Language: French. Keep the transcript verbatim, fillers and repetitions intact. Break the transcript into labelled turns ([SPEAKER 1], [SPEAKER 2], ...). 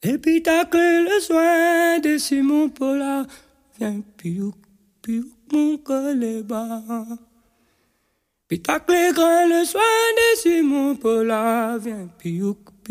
[SPEAKER 1] Et puis t'as que le soin de Simon Paula. Viens, piouk, piouk, mon coléba. Puis t'as que le grand le soin de Simon Paula. Viens, piouk,